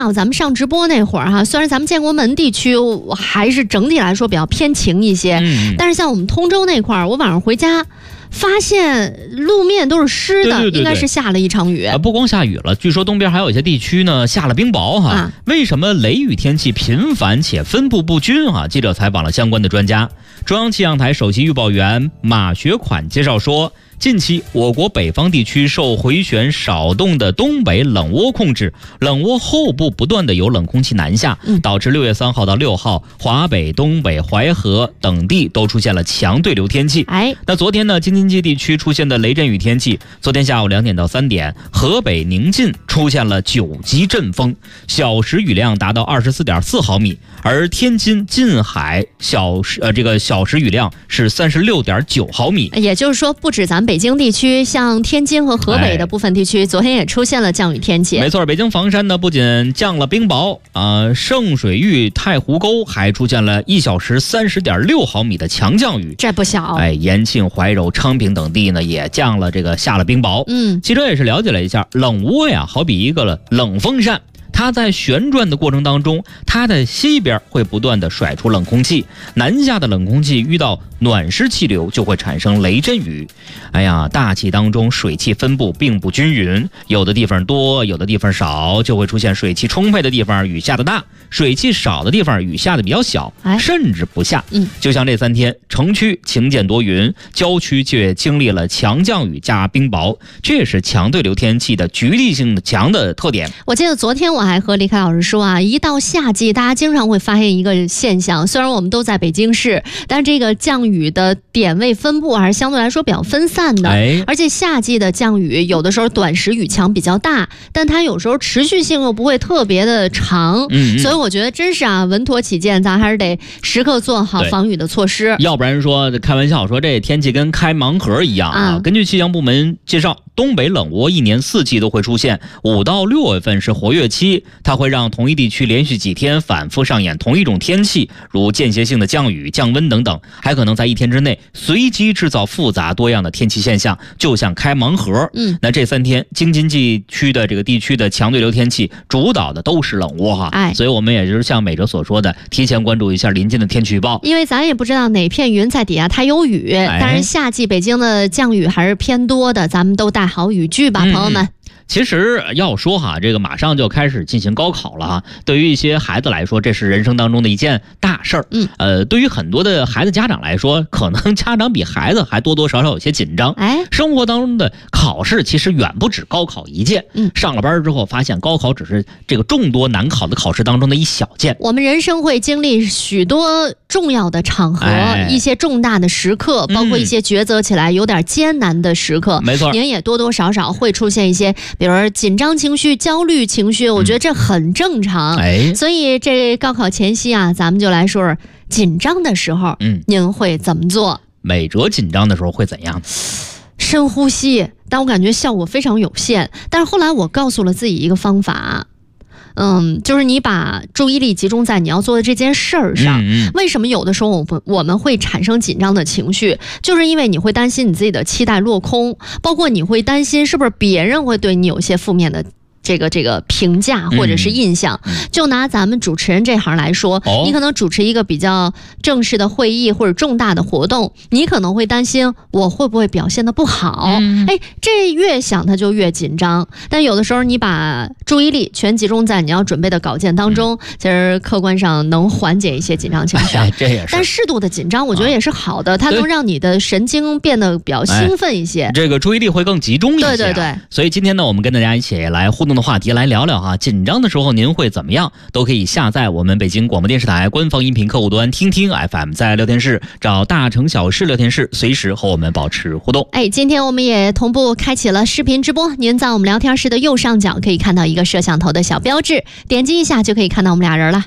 咱们上直播那会儿哈，虽然咱们建国门地区还是整体来说比较偏晴一些，但是像我们通州那块儿，我晚上回家发现路面都是湿的， 对， 应该是下了一场雨。 不光下雨了，据说东边还有一些地区呢下了冰雹哈。为什么雷雨天气频繁且分布不均啊？记者采访了相关的专家。中央气象台首席预报员马学款介绍说，近期我国北方地区受回旋少动的东北冷窝控制，冷窝后部不断的有冷空气南下，导致6月3号到6号华北、东北、淮河等地都出现了强对流天气。那昨天呢，京津冀地区出现的雷阵雨天气，昨天下午2点到3点，河北宁晋出现了9级阵风，小时雨量达到24.4毫米，而天津近海小时雨量是36.9毫米。 也就是说，不止咱们北京地区，像天津和河北的部分地区，昨天也出现了降雨天气。 没错，北京房山呢不仅降了冰雹，圣水峪太湖沟还出现了1小时30.6毫米的强降雨， 这不小。 延庆、怀柔、昌平等地呢也下了冰雹。记者也是了解了一下，冷窝呀好比一个冷风扇。它在旋转的过程当中，它的西边会不断的甩出冷空气，南下的冷空气遇到暖湿气流就会产生雷阵雨。大气当中水汽分布并不均匀，有的地方多，有的地方少，就会出现水汽充沛的地方雨下的大，水汽少的地方雨下的比较小，甚至不下。就像这3天，城区晴见多云，郊区却经历了强降雨加冰雹，这也是强对流天气的局地性的强的特点。 我记得昨天我还和李凯老师说一到夏季，大家经常会发现一个现象，虽然我们都在北京市，但这个降雨的点位分布还是相对来说比较分散的。而且夏季的降雨有的时候短时雨强比较大，但它有时候持续性又不会特别的长。所以我觉得真是稳妥起见，咱还是得时刻做好防雨的措施。 要不然说开玩笑说这天气跟开盲盒一样根据气象部门介绍，东北冷窝一年4季都会出现，5到6月份是活跃期，它会让同一地区连续几天反复上演同一种天气，如间歇性的降雨、降温等等，还可能在1天之内随机制造复杂多样的天气现象，就像开盲盒。那这3天京津冀区的这个地区的强对流天气主导的都是冷窝所以我们也就是像美哲所说的，提前关注一下临近的天气预报， 因为咱也不知道哪片云在底下它有雨，但是夏季北京的降雨还是偏多的，咱们都带好雨具吧，朋友们。 其实要说这个马上就开始进行高考了对于一些孩子来说，这是人生当中的一件大事儿。对于很多的孩子家长来说，可能家长比孩子还多多少少有些紧张。生活当中的考试其实远不止高考一件。上了班之后发现高考只是这个众多难考的考试当中的一小件。 我们人生会经历许多重要的场合，一些重大的时刻，包括一些抉择起来有点艰难的时刻。 没错， 您也多多少少会出现一些比如说紧张情绪、焦虑情绪，我觉得这很正常。所以这高考前夕咱们就来说说紧张的时候您会怎么做？ 美哲紧张的时候会怎样？ 深呼吸，但我感觉效果非常有限。但是后来我告诉了自己一个方法，就是你把注意力集中在你要做的这件事儿上。为什么有的时候我们会产生紧张的情绪，就是因为你会担心你自己的期待落空，包括你会担心是不是别人会对你有些负面的这个评价或者是印象。就拿咱们主持人这行来说，你可能主持一个比较正式的会议或者重大的活动，你可能会担心我会不会表现得不好。这越想他就越紧张。但有的时候你把注意力全集中在你要准备的稿件当中，其实客观上能缓解一些紧张情绪。 这也是。 但适度的紧张我觉得也是好的，它能让你的神经变得比较兴奋一些， 这个注意力会更集中一些。 对。 所以今天呢，我们跟大家一起来互动的话题来聊聊紧张的时候您会怎么样，都可以下载我们北京广播电视台官方音频客户端听听 FM， 在聊天室找大城小事聊天室，随时和我们保持互动。 今天我们也同步开启了视频直播，您在我们聊天室的右上角可以看到一个摄像头的小标志，点击一下就可以看到我们俩人了。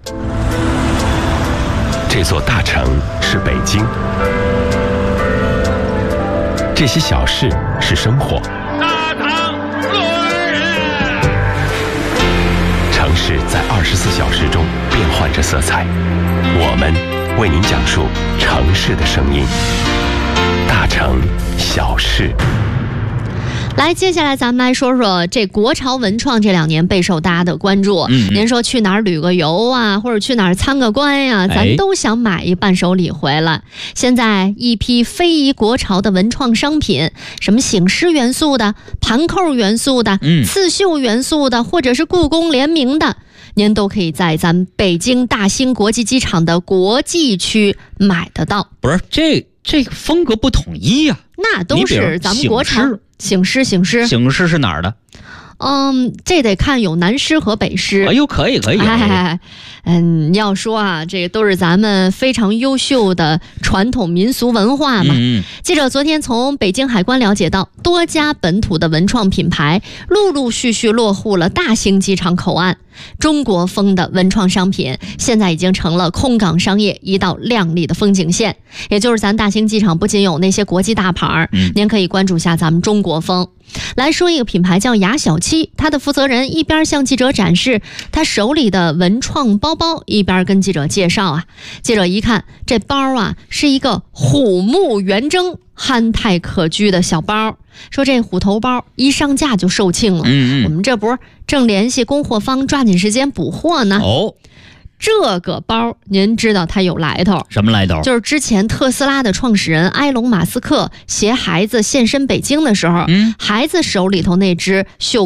这座大城是北京，这些小事是生活。城市在24小时中变换着色彩，我们为您讲述城市的声音。大城小事。 来，接下来咱们来说说这国潮文创这2年备受大家的关注。您说去哪儿旅个游啊，或者去哪儿参个观呀，咱都想买一伴手礼回来。现在一批非遗国潮的文创商品，什么醒狮元素的、盘扣元素的、刺绣元素的，或者是故宫联名的，您都可以在咱们北京大兴国际机场的国际区买得到。 不是这个风格不统一呀， 那都是咱们国潮。醒狮是哪儿的？ 这得看有南狮和北狮。 哎呦，可以。 你要说啊，这个都是咱们非常优秀的传统民俗文化嘛。记者昨天从北京海关了解到，多家本土的文创品牌陆陆续续落户了大兴机场口岸。中国风的文创商品现在已经成了空港商业一道亮丽的风景线。也就是咱大兴机场不仅有那些国际大牌，您可以关注下咱们中国风。来说一个品牌叫雅小七，它的负责人一边向记者展示他手里的文创包包，一边跟记者介绍啊。记者一看，这包啊是一个虎目圆睁、憨态可掬的小包，说这虎头包一上架就售罄了。我们这不是正联系供货方抓紧时间补货呢。这个包您知道它有来头。 什么来头？ 就是之前特斯拉的创始人埃隆·马斯克携孩子现身北京的时候，孩子手里头那只绣